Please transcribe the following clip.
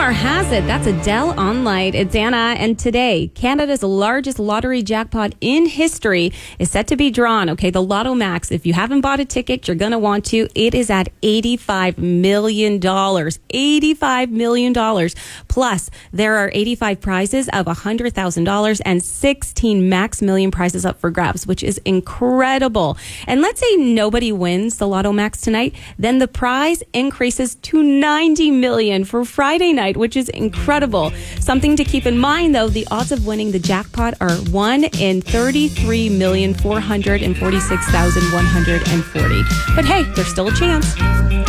Rumor has it that's Adele on Light. It's Anna, and today, Canada's largest lottery jackpot in history is set to be drawn. Okay, the Lotto Max. If you haven't bought a ticket, you're going to want to. It is at $85 million. $85 million. Plus, there are 85 prizes of $100,000 and 16 max million prizes up for grabs, which is incredible. And let's say nobody wins the Lotto Max tonight, then the prize increases to $90 million for Friday night, which is incredible. Something to keep in mind, though, the odds of winning the jackpot are 1 in 33,446,140. But hey, there's still a chance.